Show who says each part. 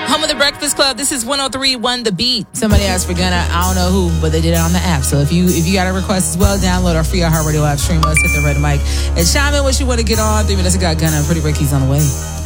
Speaker 1: Home of the Breakfast Club. This is 103.1 The Beat.
Speaker 2: Somebody asked for Gunna. I don't know who, but they did it on the app. So if you got a request as well, download our free iHeartRadio app, stream us, hit the red mic, and chime in what you want to get on. 3 minutes ago, Gunna. Pretty Ricky's on the way.